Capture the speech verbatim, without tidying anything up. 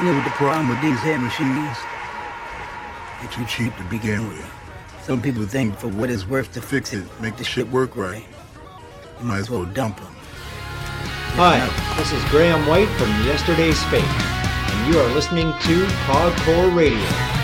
You know what the problem with these head machines? They're too cheap to begin with. Some people think for what it's worth to fix it, make the shit work right, you might as well dump them. Hi, this is Graham White from Yesterday's Fate, and you are listening to Podcore Radio.